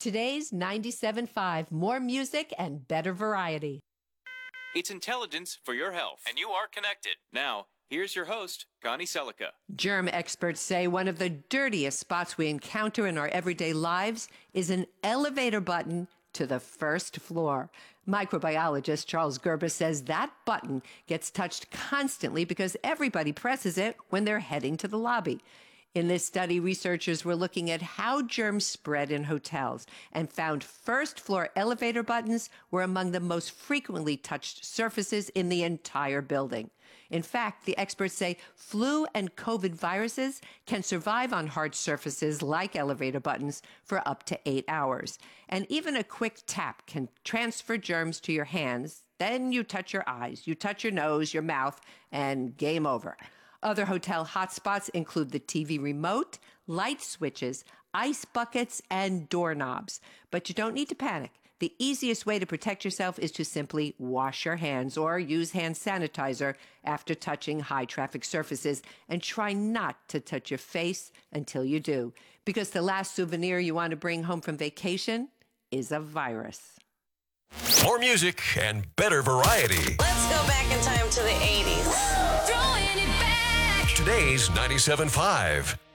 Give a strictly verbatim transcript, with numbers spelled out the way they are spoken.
Today's ninety-seven point five, more music and better variety. It's intelligence for your health, and you are connected. Now, here's your host, Connie Selica. Germ experts say one of the dirtiest spots we encounter in our everyday lives is an elevator button to the first floor. Microbiologist Charles Gerber says that button gets touched constantly because everybody presses it when they're heading to the lobby. In this study, researchers were looking at how germs spread in hotels and found first-floor elevator buttons were among the most frequently touched surfaces in the entire building. In fact, the experts say flu and COVID viruses can survive on hard surfaces like elevator buttons for up to eight hours. And even a quick tap can transfer germs to your hands. Then you touch your eyes, you touch your nose, your mouth, and game over. Other hotel hotspots include the T V remote, light switches, ice buckets, and doorknobs. But you don't need to panic. The easiest way to protect yourself is to simply wash your hands or use hand sanitizer after touching high-traffic surfaces, and try not to touch your face until you do, because the last souvenir you want to bring home from vacation is a virus. More music and better variety. Let's go back in time to the eighties. Today's ninety-seven point five.